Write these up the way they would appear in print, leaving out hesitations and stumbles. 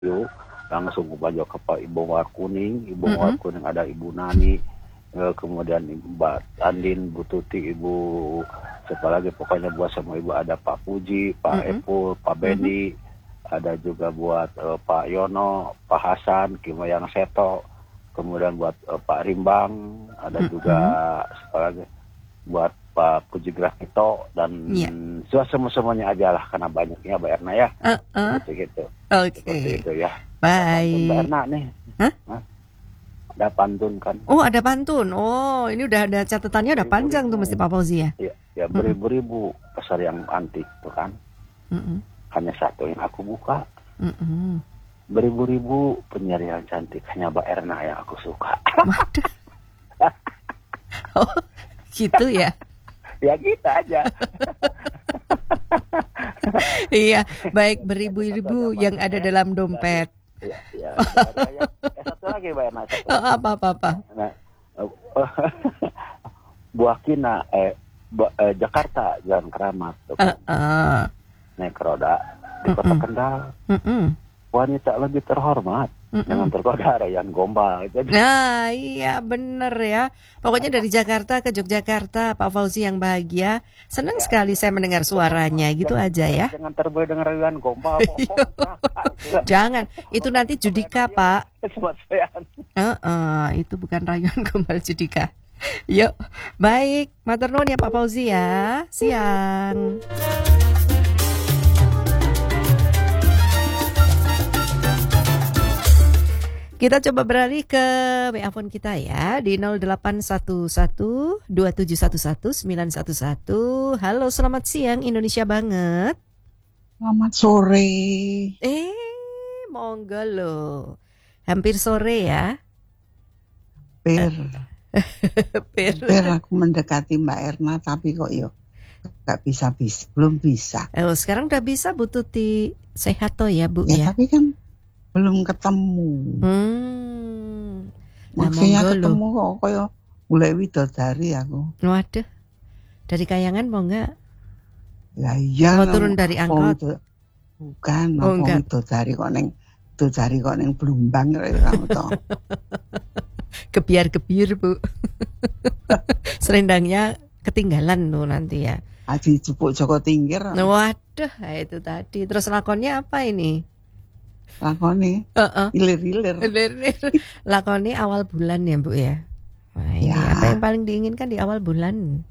yuk langsung ke baju ke Pak Ibu Mawar Kuning. Ibu Mawar Kuning ada Ibu Nani, kemudian Mbak Andin, Bu Tuti, Ibu siapa lagi pokoknya buat semua ibu, ada Pak Puji, Pak Epul, Pak Benny, ada juga buat Pak Yono, Pak Hasan, Kimayang Seto, kemudian buat Pak Rimbang, ada juga siapa lagi buat Pak Puji Grafito dan semuanya aja lah karena banyaknya Mbak Erna ya. Gitu. Seperti itu ya. Baik. Mbak Erna nih. Ada pantun kan? Oh, ada pantun. Oh, ini udah ada catatannya, udah panjang tuh mesti Pak Fauzi ya. Ya beribu-ribu pasar yang antik tuh kan. Hanya satu yang aku buka. Beribu-ribu penyiar yang cantik, hanya Mbak Erna yang aku suka. Waduh. Oh, gitu ya. Ya gitu aja. Iya, baik, beribu-ribu yang ada dalam dompet. Ya. Satu lagi Mbak Erna. Apa. Nah, Buah Kina, Jakarta, Jalan Keramat. Naik roda di Kota Kendal. Wanita lebih terhormat, jangan tergoda Rayyan Gombal. Nah, iya bener ya. Pokoknya dari Jakarta ke Yogyakarta, Pak Fauzi yang bahagia. Senang sekali saya mendengar suaranya, gitu aja ya. Jangan tergoda dengan Rayyan Gombal. Jangan, itu nanti Judika Pak. Itu bukan Rayyan Gombal, Judika. Yuk, baik, matur nuwun ya Pak Fauzi ya. Siang. Kita coba beralih ke WA phone kita ya di 0811-2711-911. Halo, selamat siang Indonesia banget. Selamat sore. Monggo lo. Hampir sore ya. Hampir aku mendekati Mbak Erna tapi kok gak bisa, belum bisa. Sekarang udah bisa Bu Tuti. Sehat toh ya Bu ya? Tapi kan belum ketemu. Maksudnya ketemu kok kayak mulai widodari aku. Waduh. Dari Kayangan mau enggak? Ya iya. Mau turun dari angkot? Bukan, mau widodari kok neng Blumbang kamu toh. Kebiar-kebiar Bu. Serendangnya ketinggalan tuh nanti ya. Aji jupuk Joko Tingkir. Waduh, itu tadi. Terus lakonnya apa ini? Lakoni ilir-ilir. Lakoni awal bulan ya Bu ya. Wah, ini apa yang paling diinginkan di awal bulan?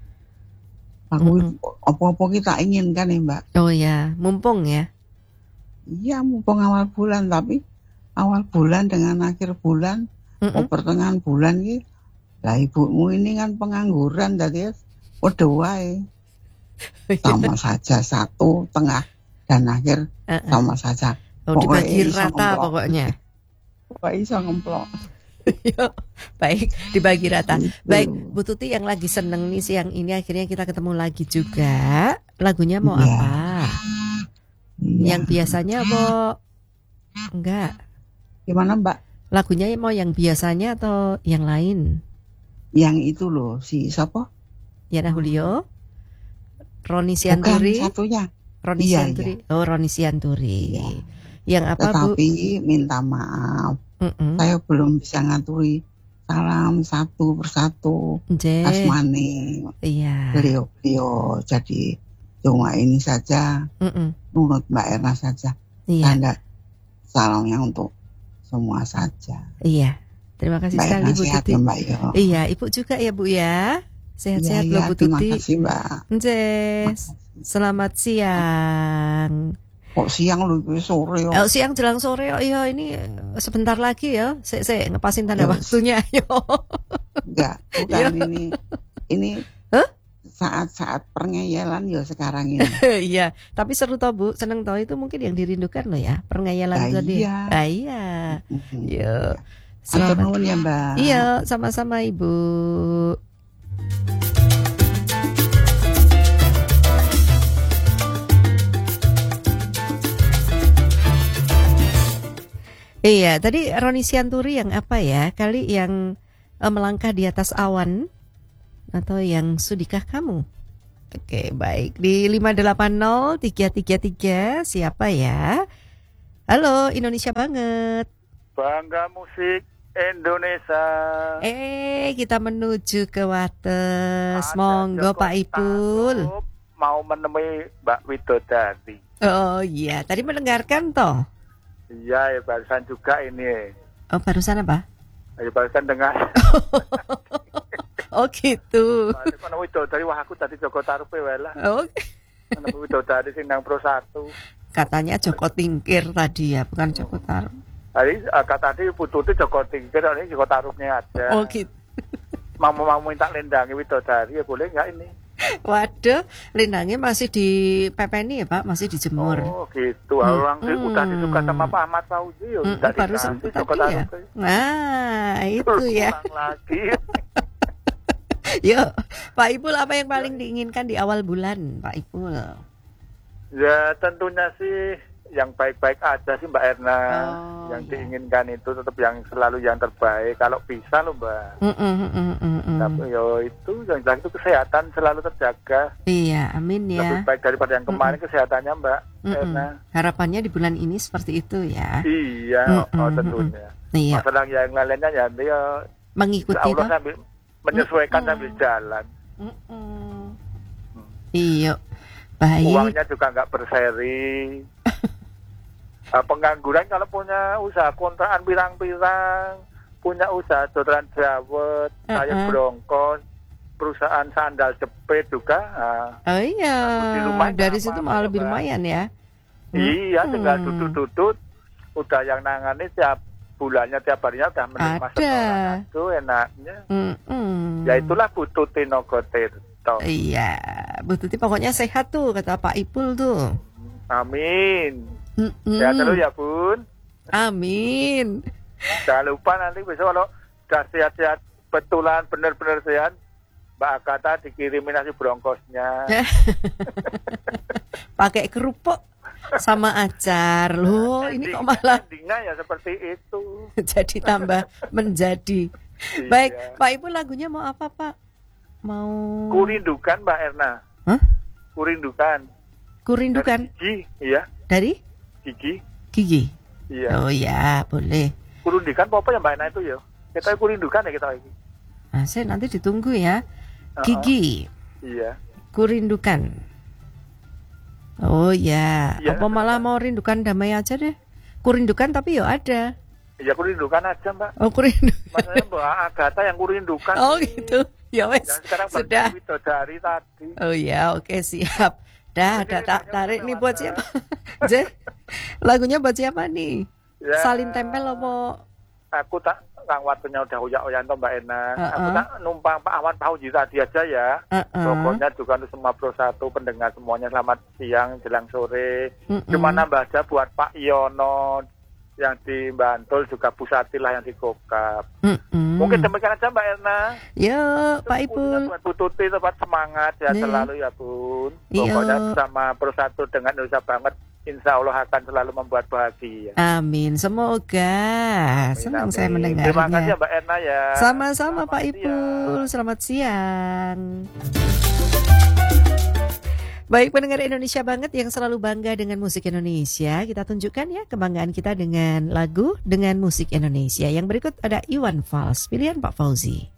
Aku apa-apa kita inginkan ya Mbak. Oh ya, mumpung ya. Iya, mumpung awal bulan, tapi awal bulan dengan akhir bulan, pertengahan bulan ini, lah ibumu ini kan pengangguran, jadi udah wae. Sama saja, satu, tengah, dan akhir sama saja. Dibagi rata pokoknya. Pokoknya iso ngemplok. Baik, dibagi rata. Baik, Bu Tuti yang lagi seneng nih siang ini, akhirnya kita ketemu lagi juga. Lagunya mau apa? Yang biasanya apa? Enggak. Gimana Mbak? Lagunya mau yang biasanya atau yang lain? Yang itu loh, si siapa? Yana Julio, Roni Sianturi. Bukan satunya. Roni Sianturi. Oh, Roni Sianturi. Yang apa Bu? Tetapi minta maaf, saya belum bisa ngaturi salam satu persatu asmane. Beliau jadi cuma ini saja, menurut Mbak Erna saja. Tanda salamnya untuk semua saja. Iya, terima kasih Mbak sekali Erna Bu sehat Tuti. Ya, Mbak, ya. Iya, Ibu juga ya Bu ya. Sehat-sehat loh Bu Tuti. Terima kasih Mbak. Selamat siang. Kok siang lu sore yo. Siang jelang sore yo. Iya, ini sebentar lagi ya. Saya ngepasin tanda waktunya yo. Enggak, bukan ini saat-saat pengeyalan ya sekarang ini. Iya, tapi seru toh Bu, seneng toh, itu mungkin yang dirindukan loh ya, pengeyalan tadi. Iya. Yo. Selamat nuwun ya Mbak. Iya, sama-sama Ibu. Iya, tadi Roni Sianturi yang apa ya? Kali yang melangkah di atas awan atau yang sudikah kamu? Oke, baik. Di 580-333 siapa ya? Halo, Indonesia banget. Bangga musik Indonesia. Kita menuju ke Wates. Monggo Pak Ipul. Mau menemui Mbak Widodari. Oh iya, tadi mendengarkan toh? Iya, ya barusan juga ini. Oh, barusan apa? Ya barusan dengar. Oh gitu. Mana Widodari, wah aku tadi Joko Tarub wae lah. Oh. Mana Widodari sing nang Pro 1. Katanya Joko Tingkir tadi ya, bukan Joko Tarub. Tadi Pututi Joko Tingkir, ini Joko Tarubnya aja. Oh gitu. Mau minta lendangi Widodari ya boleh nggak ini? Waduh, lindangnya masih dipepeni ya Pak, masih dijemur. Oh gitu, orang udah disuka sama Pak Ahmad Fauzi ya. Baru sampai tadi ya. Nah itu ya. Lagi. Yuk, Pak Ipul apa yang paling diinginkan di awal bulan, Pak Ipul? Ya tentunya sih yang baik-baik aja sih Mbak Erna. Yang diinginkan itu tetap yang selalu yang terbaik. Kalau bisa loh Mbak. Tapi itu yang jelas itu kesehatan selalu terjaga. Iya, amin ya. Lebih baik daripada yang kemarin kesehatannya Mbak Erna. Harapannya di bulan ini seperti itu ya. Iya, tentunya. Iya. Masalah yang lainnya ya dia mengikuti Allah sambil menyesuaikan sambil jalan. Iya. Baik. Uangnya juga nggak berseri. Pengangguran kalau punya usaha kontrakan pirang-pirang, punya usaha dodoran dawet, kayak Bronkos, perusahaan sandal jepit juga. Oh iya, dari situ malah lebih lumayan ya. Iya, tinggal duduk-duduk, udah yang nangani tiap bulannya, tiap harinya udah menerima setoran itu enaknya. Ya itulah Bu Tuti Nogotirto. Iya, Bu Tuti pokoknya sehat tuh kata Pak Ipul tuh. Amin. Sehat terus ya Bun. Amin. Jangan lupa nanti besok kalau udah sehat-sehat betulan benar-benar sehat, Mbak Agatha dikirimin nasi bronkosnya. Pakai kerupuk sama acar loh. Ini kok malah endingnya ya seperti itu. Jadi tambah menjadi. Baik, Pak Ibu lagunya mau apa Pak? Mau Kurindukan Mbak Erna. Hah? Kurindukan. Gigi, iya. Dari? Gigi. Iya. Oh ya, boleh. Kurindukan apa ya Mbak Erna itu ya? Kita kurindukan ya kita ini. Nah, saya nanti ditunggu ya. Gigi. Iya. Kurindukan. Oh ya. Apa malah mau rindukan damai aja deh? Kurindukan tapi ya ada. Ya kurindukan aja Mbak. Oh kurindukan. Maksudnya Mbak Agatha yang kurindukan. Oh gitu. Ya wes. Sudah. Dari tadi. Oh ya, oke siap. Dah, tarik nih buat siapa? Lagunya buat siapa nih? Ya, salin tempel apa? Aku tak waktunya udah uyak-uyak Mbak Ena. Aku tak numpang Pak Ahmad Fauzi tadi aja ya. Pokoknya juga untuk semua Pro 1 pendengar semuanya selamat siang jelang sore. Gimana baca buat Pak Yono yang di Bantul, juga Bu Satilah yang di Kokap. Mungkin demikian aja Mbak Erna. Yo, Pak Ipul. Buat Bu Tuti tempat semangat ya selalu ya Bun. Pokoknya bersama Pro 1 dengan Indonesia banget, insya Allah akan selalu membuat bahagia. Amin, semoga. Senang saya mendengarnya. Terima kasih Mbak Erna ya. Sama-sama Pak Ipul. Selamat siang. Baik pendengar Indonesia banget yang selalu bangga dengan musik Indonesia, kita tunjukkan ya kebanggaan kita dengan lagu dengan musik Indonesia. Yang berikut ada Iwan Fals, pilihan Pak Fauzi.